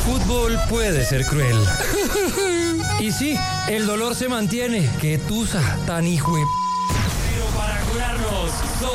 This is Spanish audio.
fútbol puede ser cruel. Y sí, el dolor se mantiene. Qué tusa, tan hijo de... Pero para curarnos,